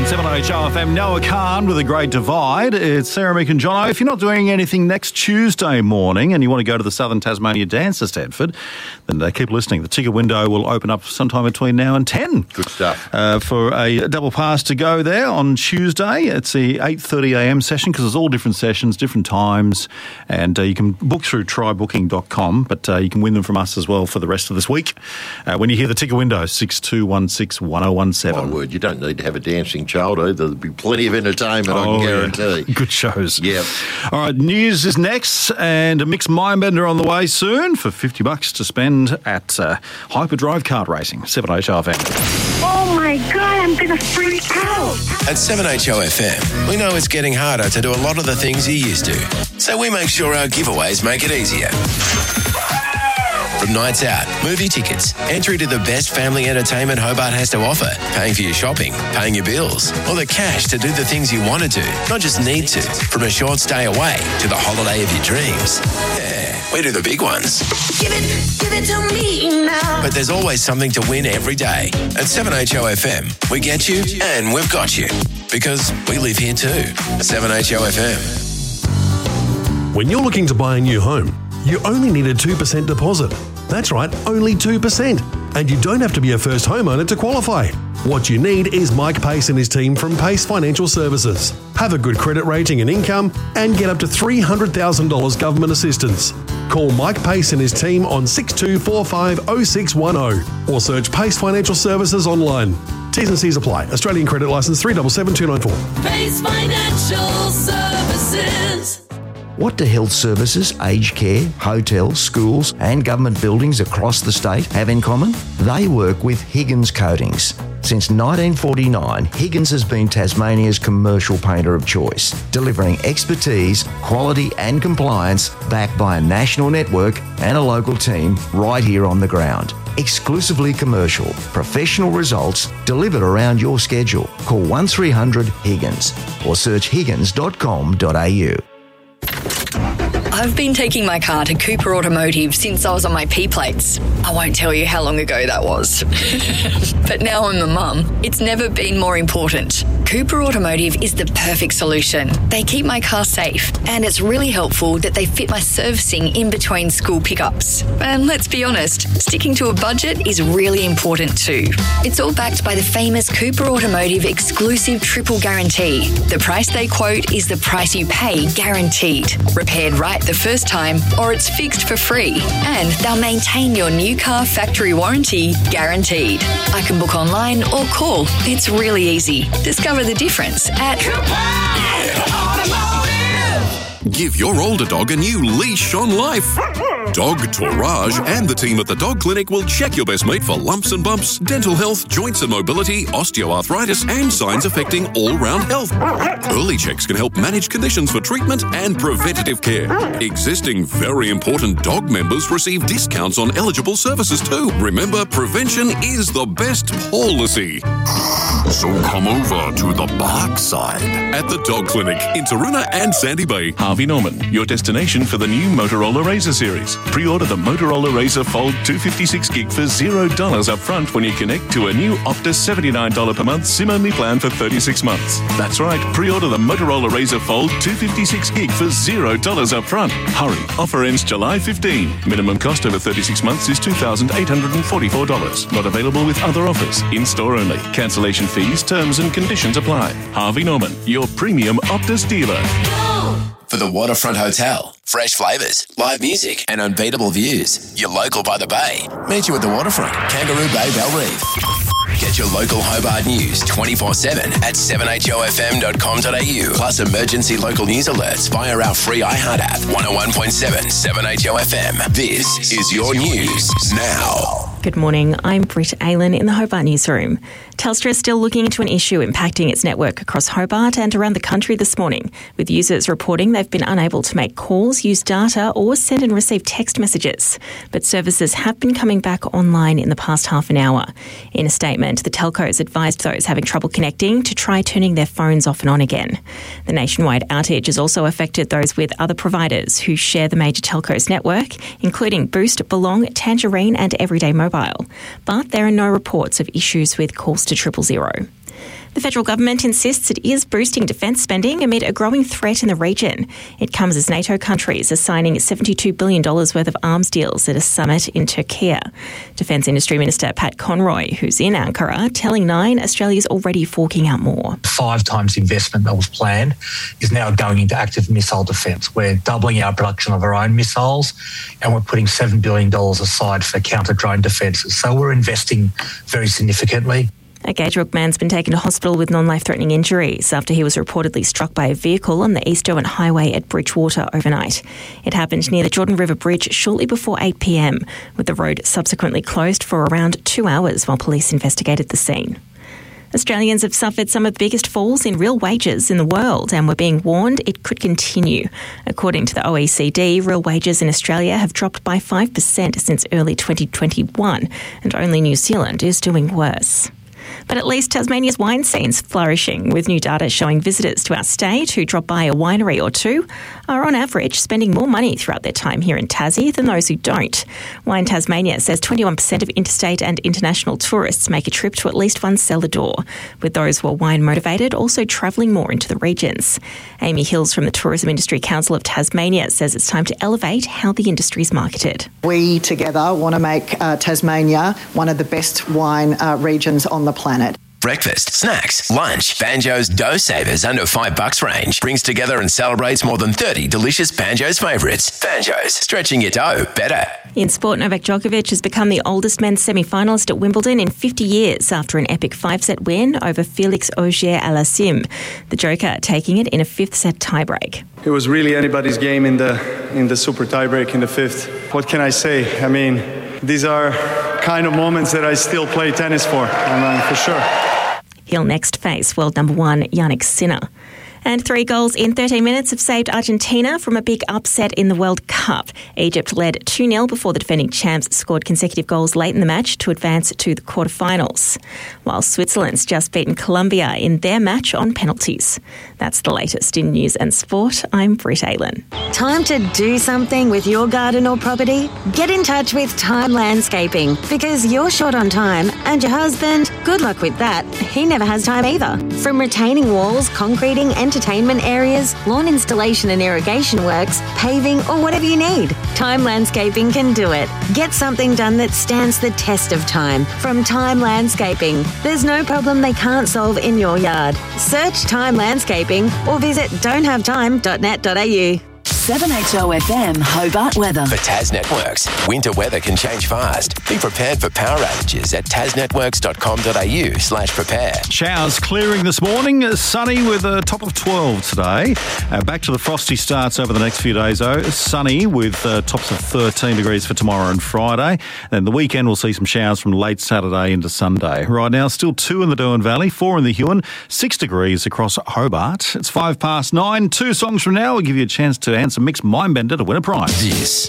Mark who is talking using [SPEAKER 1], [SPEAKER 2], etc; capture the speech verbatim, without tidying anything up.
[SPEAKER 1] seven H O F M, Noah Khan with A Great Divide. It's Sarah, Mick and Jono. If you're not doing anything next Tuesday morning and you want to go to the Southern Tasmania Dance at Stanford, then uh, keep listening. The ticket window will open up sometime between now and ten.
[SPEAKER 2] Good stuff.
[SPEAKER 1] Uh, for a double pass to go there on Tuesday. It's the eight thirty a m session because it's all different sessions, different times, and uh, you can book through try booking dot com, but uh, you can win them from us as well for the rest of this week. Uh, when you hear the ticket window, six two one six, one oh one seven.
[SPEAKER 2] My word, you don't need to have a dancing child either. There'll be plenty of entertainment, oh, I can guarantee.
[SPEAKER 1] Yeah. Good shows.
[SPEAKER 2] Yeah.
[SPEAKER 1] All right, news is next, and a mixed mindbender on the way soon for fifty bucks to spend at uh, Hyperdrive Kart Racing, seven H O F M.
[SPEAKER 3] Oh my God, I'm going to freak out.
[SPEAKER 4] At seven H O F M, we know it's getting harder to do a lot of the things you used to. So we make sure our giveaways make it easier. From nights out, movie tickets, entry to the best family entertainment Hobart has to offer, paying for your shopping, paying your bills, or the cash to do the things you want to do, not just need to. From a short stay away to the holiday of your dreams. Yeah, we do the big ones.
[SPEAKER 3] Give it, give it to me now.
[SPEAKER 4] But there's always something to win every day. At seven H O F M, we get you and we've got you. Because we live here too. seven H O F M.
[SPEAKER 5] When you're looking to buy a new home, you only need a two percent deposit. That's right, only two percent. And you don't have to be a first homeowner to qualify. What you need is Mike Pace and his team from Pace Financial Services. Have a good credit rating and income and get up to three hundred thousand dollars government assistance. Call Mike Pace and his team on six two four five oh six one oh or search Pace Financial Services online. T's and C's apply. Australian credit licence three seven seven two nine four.
[SPEAKER 6] Pace Financial Services.
[SPEAKER 7] What do health services, aged care, hotels, schools and government buildings across the state have in common? They work with Higgins Coatings. Since nineteen forty-nine, Higgins has been Tasmania's commercial painter of choice, delivering expertise, quality and compliance backed by a national network and a local team right here on the ground. Exclusively commercial, professional results delivered around your schedule. Call one three hundred Higgins or search higgins dot com dot a u.
[SPEAKER 8] I've been taking my car to Cooper Automotive since I was on my P plates. I won't tell you how long ago that was. But now I'm a mum. It's never been more important. Cooper Automotive is the perfect solution. They keep my car safe, and it's really helpful that they fit my servicing in between school pickups. And let's be honest, sticking to a budget is really important too. It's all backed by the famous Cooper Automotive exclusive triple guarantee. The price they quote is the price you pay, guaranteed. Repaired right the first time, or it's fixed for free. And they'll maintain your new car factory warranty, guaranteed. I can book online or call. It's really easy. Discover the difference at
[SPEAKER 6] Cooper Automotive.
[SPEAKER 9] Give your older dog a new leash on life. Dog Tourage and the team at the Dog Clinic will check your best mate for lumps and bumps, dental health, joints and mobility, osteoarthritis, and signs affecting all-round health. Early checks can help manage conditions for treatment and preventative care. Existing very important dog members receive discounts on eligible services too. Remember, prevention is the best policy. So come over to the bark side at the Dog Clinic in Taroona and Sandy Bay.
[SPEAKER 10] Harvey Norman, your destination for the new Motorola Razr series. Pre-order the Motorola Razr Fold two fifty-six gig for zero dollars up front when you connect to a new Optus seventy-nine dollars per month SIM-only plan for thirty-six months. That's right, pre-order the Motorola Razr Fold two fifty-six gig for zero dollars up front. Hurry, offer ends July fifteenth. Minimum cost over thirty-six months is two thousand eight hundred forty-four dollars. Not available with other offers. In-store only. Cancellation fees, terms and conditions apply. Harvey Norman, your premium Optus dealer.
[SPEAKER 4] For the Waterfront Hotel, fresh flavours, live music and unbeatable views. You're local by the bay. Meet you at the Waterfront, Kangaroo Bay, Bellreeve. Get your local Hobart news twenty-four seven at seven h o f m dot com dot a u. Plus emergency local news alerts via our free iHeart app. one oh one point seven, seven H O F M. This is your news now.
[SPEAKER 11] Good morning, I'm Britt Aylan in the Hobart Newsroom. Telstra is still looking into an issue impacting its network across Hobart and around the country this morning, with users reporting they've been unable to make calls, use data or send and receive text messages. But services have been coming back online in the past half an hour. In a statement, the telcos advised those having trouble connecting to try turning their phones off and on again. The nationwide outage has also affected those with other providers who share the major telcos network, including Boost, Belong, Tangerine and Everyday Mobile. But there are no reports of issues with calls to triple zero. The federal government insists it is boosting defence spending amid a growing threat in the region. It comes as NATO countries are signing seventy-two billion dollars worth of arms deals at a summit in Turkey. Defence Industry Minister Pat Conroy, who's in Ankara, telling Nine Australia's already forking out more.
[SPEAKER 12] Five times investment that was planned is now going into active missile defence. We're doubling our production of our own missiles and we're putting seven billion dollars aside for counter-drone defences. So we're investing very significantly.
[SPEAKER 11] A Gage man's been taken to hospital with non-life-threatening injuries after he was reportedly struck by a vehicle on the East Derwent Highway at Bridgewater overnight. It happened near the Jordan River Bridge shortly before eight p.m, with the road subsequently closed for around two hours while police investigated the scene. Australians have suffered some of the biggest falls in real wages in the world and were being warned it could continue. According to the O E C D, real wages in Australia have dropped by five percent since early twenty twenty-one, and only New Zealand is doing worse. But at least Tasmania's wine scene's flourishing, with new data showing visitors to our state who drop by a winery or two are on average spending more money throughout their time here in Tassie than those who don't. Wine Tasmania says twenty-one percent of interstate and international tourists make a trip to at least one cellar door, with those who are wine motivated also travelling more into the regions. Amy Hills from the Tourism Industry Council of Tasmania says it's time to elevate how the industry is marketed.
[SPEAKER 13] We together want to make uh, Tasmania one of the best wine uh, regions on the planet.
[SPEAKER 4] Breakfast, snacks, lunch, Banjo's Dough Savers under five bucks range brings together and celebrates more than thirty delicious Banjo's favourites. Banjo's, stretching your dough better.
[SPEAKER 11] In sport, Novak Djokovic has become the oldest men's semi-finalist at Wimbledon in fifty years after an epic five-set win over Felix Auger-Aliassime. The Joker taking it in a fifth-set tiebreak.
[SPEAKER 14] It was really anybody's game in the in the super tiebreak in the fifth. What can I say? I mean, these are kind of moments that I still play tennis for, um, for sure.
[SPEAKER 11] He'll next face world number one Jannik Sinner. And three goals in thirteen minutes have saved Argentina from a big upset in the World Cup. Egypt led two nil before the defending champs scored consecutive goals late in the match to advance to the quarterfinals, while Switzerland's just beaten Colombia in their match on penalties. That's the latest in news and sport. I'm Britt Aylan.
[SPEAKER 15] Time to do something with your garden or property? Get in touch with Time Landscaping, because you're short on time and your husband, good luck with that, he never has time either. From retaining walls, concreting, entertainment areas, lawn installation and irrigation works, paving, or whatever you need, Time Landscaping can do it. Get something done that stands the test of time from Time Landscaping. There's no problem they can't solve in your yard. Search Time Landscaping or visit don't have time dot net dot a u.
[SPEAKER 16] seven H O F M Hobart weather.
[SPEAKER 4] For Tas Networks, winter weather can change fast. Be prepared for power outages at tasnetworks dot com dot a u slash prepare.
[SPEAKER 1] Showers clearing this morning, sunny with a top of twelve today. Uh, back to the frosty starts over the next few days, though. Sunny with uh, tops of thirteen degrees for tomorrow and Friday. Then the weekend we'll see some showers from late Saturday into Sunday. Right now, still two in the Derwent Valley, four in the Huon, six degrees across Hobart. It's five past nine. Two songs from now will give you a chance to answer Mixed Mindbender to win a prize.
[SPEAKER 4] This